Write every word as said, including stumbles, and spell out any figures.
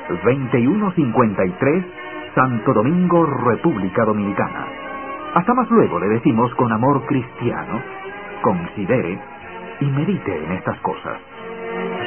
veintiuno cincuenta y tres, Santo Domingo, República Dominicana. Hasta más luego, le decimos con amor cristiano. Considere y medite en estas cosas.